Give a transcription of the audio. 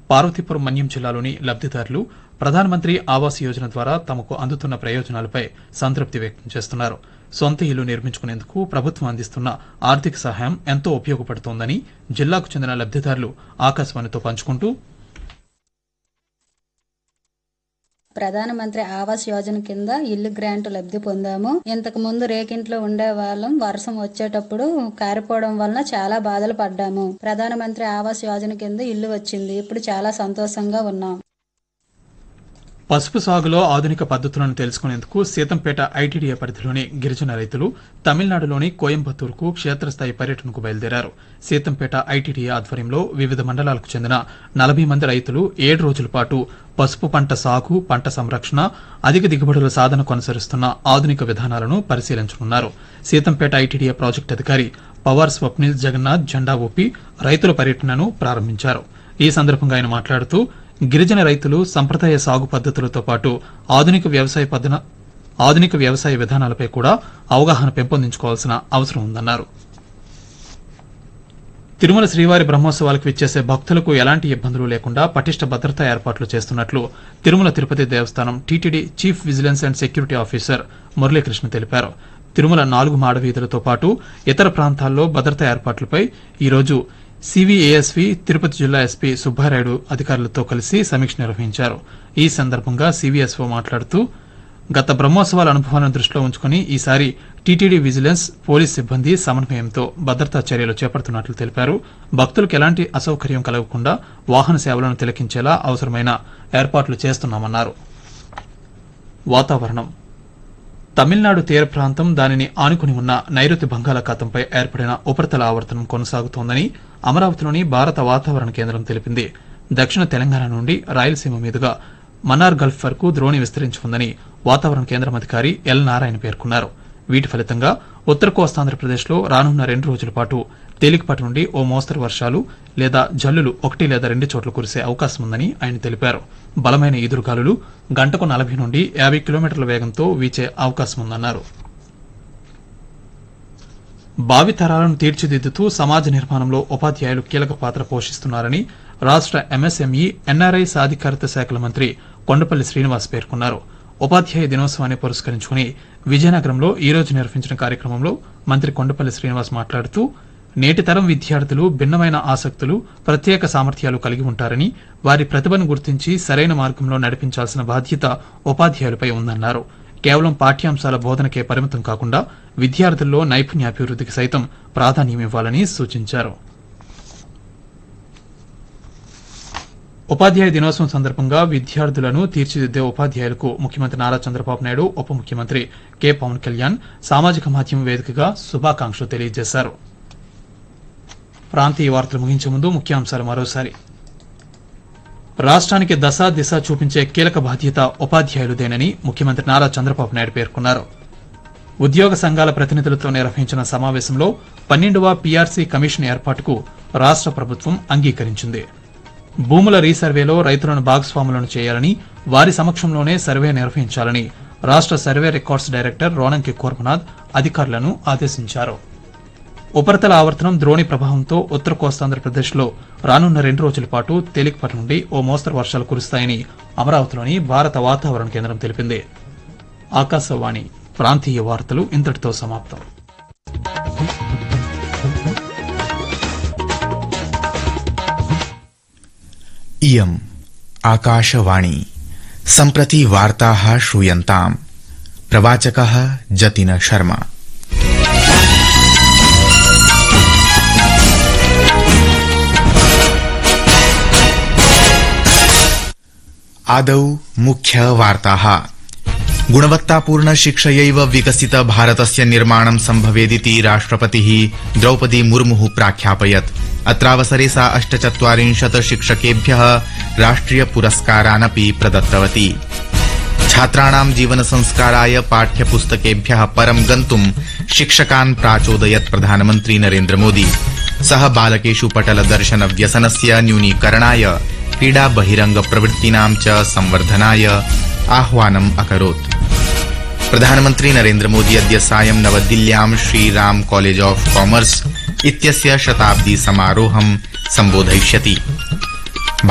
పార్వతీపురం మన్యం జిల్లాలోని లబ్దిదారులు ప్రధానమంత్రి ఆవాస్ యోజన ద్వారా తమకు అందుతున్న ప్రయోజనాలపై సంతృప్తి వ్యక్తం చేస్తున్నారు. సొంత ఇల్లు నిర్మించుకునేందుకు ప్రభుత్వం అందిస్తున్న ఆర్థిక సహాయం ఎంతో ఉపయోగపడుతోందని జిల్లాకు చెందిన లబ్దిదారులు ఆకాశవాణితో పంచుకుంటూ, ప్రధానమంత్రి ఆవాస్ యోజన కింద ఇల్లు గ్రాంట్ లబ్ధి పొందాము. ఇంతకు ముందు రేకింట్లో ఉండే వాళ్ళం. వర్షం వచ్చేటప్పుడు కారిపోవడం వలన చాలా బాధలు పడ్డాము. ప్రధానమంత్రి ఆవాస్ యోజన కింద ఇల్లు వచ్చింది. ఇప్పుడు చాలా సంతోషంగా ఉన్నాం. పసుపు సాగులో ఆధునిక పద్దతులను తెలుసుకునేందుకు సీతంపేట ఐటీడీఏ పరిధిలోని గిరిజన రైతులు తమిళనాడులోని కోయంబత్తూరుకు క్షేత్రస్థాయి పర్యటనకు బయలుదేరారు. సీతంపేట ఐటీడీఏ ఆధ్వర్యంలో వివిధ మండలాలకు చెందిన 40 మంది రైతులు 7 రోజుల పాటు పసుపు పంట సాగు, పంట సంరక్షణ, అధిక దిగుబడుల సాధన కొనసాగిస్తున్న ఆధునిక విధానాలను పరిశీలించనున్నారు. సీతంపేట ఐటీడీఏ ప్రాజెక్టు అధికారి పవార్ స్వప్నిల్ జగన్నాథ్ జెండా ఊపి రైతుల పర్యటనను ప్రారంభించారు. ఈ సందర్భంగా ఆయన మాట్లాడుతూ, గిరిజన రైతులు సంప్రదాయ సాగు పద్దతులతో పాటు ఆధునిక వ్యవసాయ విధానాలపై కూడా అవగాహన పెంపొందించుకోవాల్సిన అవసరం ఉందన్నారు. తిరుమల శ్రీవారి బ్రహ్మోత్సవాలకు విచ్చేసే భక్తులకు ఎలాంటి ఇబ్బందులు లేకుండా పటిష్ట భద్రతా ఏర్పాట్లు చేస్తున్నట్లు తిరుమల తిరుపతి దేవస్థానం TTD chief vigilance and security officer Muralikrishna తెలిపారు. తిరుమల 4 మాడవీధులతో పాటు ఇతర ప్రాంతాల్లో భద్రతా ఏర్పాట్లపై ఈరోజు సివిఏఎస్వి తిరుపతి జిల్లా ఎస్పీ సుబ్బారాయుడు అధికారులతో కలిసి సమీక్ష నిర్వహించారు. ఈ సందర్భంగా సివిఎస్ఓ మాట్లాడుతూ, గత బ్రహ్మోత్సవాల అనుభవాలను దృష్టిలో ఉంచుకుని ఈసారి టీటీడీ విజిలెన్స్, పోలీస్ సిబ్బంది సమన్వయంతో భద్రతా చర్యలు చేపడుతున్నట్లు తెలిపారు. భక్తులకు ఎలాంటి అసౌకర్యం కలగకుండా వాహన సేవలను తిలకించేలా అవసరమైన ఏర్పాట్లు చేస్తున్నామన్నారు. వాతావరణం. తమిళనాడు తీర ప్రాంతం, దానిని ఆనుకుని ఉన్న నైరుతి బంగాళాఖాతంపై ఏర్పడిన ఉపరితల ఆవర్తనం కొనసాగుతోందని అమరావతిలోని భారత వాతావరణ కేంద్రం తెలిపింది. దక్షిణ తెలంగాణ నుండి రాయలసీమ మీదుగా మన్నార్ గల్ఫ్ వరకు ద్రోణి విస్తరించి ఉందని వాతావరణ కేంద్రం అధికారి ఎల్ నారాయణ పేర్కొన్నారు. వీటి ఫలితంగా ఉత్తర కోస్తాంధ్రప్రదేశ్లో రానున్న 2 రోజుల పాటు తేలికపాటి నుండి ఓ మోస్తరు వర్షాలు లేదా జల్లులు 1 లేదా 2 చోట్ల కురిసే అవకాశం ఉందని ఆయన తెలిపారు. బలమైన ఈదురుగాలులు గంటకు 40 నుండి 50 కిలోమీటర్ల వేగంతో వీచే అవకాశం ఉందన్నారు. భావితరాలను తీర్చిదిద్దుతూ సమాజ నిర్మాణంలో ఉపాధ్యాయులు కీలక పాత్ర పోషిస్తున్నారని రాష్ట ఎంఎస్ఎంఈ, ఎన్ఆర్ఐ సాధికారత శాఖల మంత్రి కొండపల్లి శ్రీనివాస్ పేర్కొన్నారు. ఉపాధ్యాయ దినోత్సవాన్ని పురస్కరించుకుని విజయనగరంలో ఈ రోజు నిర్వహించిన కార్యక్రమంలో మంత్రి కొండపల్లి శ్రీనివాస్ మాట్లాడుతూ, నేటి తరం విద్యార్థులు భిన్నమైన ఆసక్తులు, ప్రత్యేక సామర్థ్యాలు కలిగి ఉంటారని, వారి ప్రతిభను గుర్తించి సరైన మార్గంలో నడిపించాల్సిన బాధ్యత ఉపాధ్యాయులపై ఉందన్నారు. కేవలం పాఠ్యాంశాల బోధనకే పరిమితం కాకుండా విద్యార్థుల్లో నైపుణ్యాభివృద్ధికి సైతం ప్రాధాన్యమివ్వాలని సూచించారు. ఉపాధ్యాయ దినోత్సవం సందర్భంగా విద్యార్థులను తీర్చిదిద్దే ఉపాధ్యాయులకు ముఖ్యమంత్రి నారా చంద్రబాబు నాయుడు, ఉప ముఖ్యమంత్రి కె పవన్ కళ్యాణ్ సామాజిక మాధ్యమం వేదికగా శుభాకాంక్షలు తెలియజేశారు. ప్రాంతీయ వార్తలు ముగించే ముందు ముఖ్యాంశాలు మరోసారి. రాష్ట్రానికి దశ దిశ చూపించే కీలక బాధ్యత ఉపాధ్యాయులదేనని ముఖ్యమంత్రి నారా చంద్రబాబు నాయుడు పేర్కొన్నారు. ఉద్యోగ సంఘాల ప్రతినిధులతో నిర్వహించిన సమావేశంలో 12వ పీఆర్సీ కమిషన్ ఏర్పాటుకు రాష్ట్ర ప్రభుత్వం అంగీకరించింది. భూముల రీసర్వేలో రైతులను భాగస్వాములను చేయాలని, వారి సమక్షంలోనే సర్వే నిర్వహించాలని రాష్ట్ర survey records director Ronanki Kurmanath అధికారులను ఆదేశించారు. ఉపరితల ఆవర్తనం ద్రోణి ప్రభావంతో ఉత్తర కోస్తాంధ్రప్రదేశ్లో రానున్న 2 రోజుల పాటు తేలికపాటి నుండి ఓ మోస్తరు వర్షాలు కురుస్తాయని అమరావతిలోని భారత వాతావరణ కేంద్రం తెలిపింది. ఆకాశవాణి ప్రాంతీయ వార్తలు ఇంతటితో సమాప్తం. इयम् आकाशवाणी सम्प्रति वार्ताः श्रूयन्ताम्. प्रवाचकः जतिन शर्मा. आदौ मुख्य वार्ताः. गुणवत्तापूर्ण शिक्षयैव विकसित भारतस्य निर्माणं सम्भवेदिति राष्ट्रपतिः द्रौपदी मुर्मुः प्राख्यापयत्. अत्रावसरे सा 48 शिक्षकेभ्यः राष्ट्रिय पुरस्कारानपि प्रदत्तवती. छात्राणां जीवन संस्काराय पाठ्यपुस्तकेभ्यः परं गन्तुं शिक्षकान् प्राचोदयत् प्रधानमन्त्री नरेन्द्र मोदी. सः बालकेषु पटल दर्शन व्यसनस्य न्यूनीकरणाय, क्रीडा बहिरंग प्रवृत्तीनां च संवर्धनाय आह्वानम् अकरोत्. प्रधानमन्त्री नरेन्द्र मोदी अद्य सायं नवदिल्ल्यां श्रीराम कॉलेज ऑफ कॉमर्स इत्यस्य शताब्दी समारोहं सम्बोधयिष्यति.